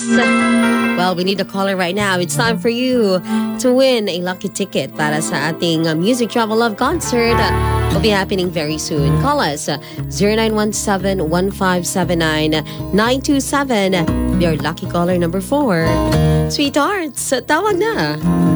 Well, we need a caller right now. It's time for you to win a lucky ticket para sa ating Music Travel Love concert. Will be happening very soon. Call us 0917-1579-927. Your lucky caller number 4. Sweethearts, tawag na.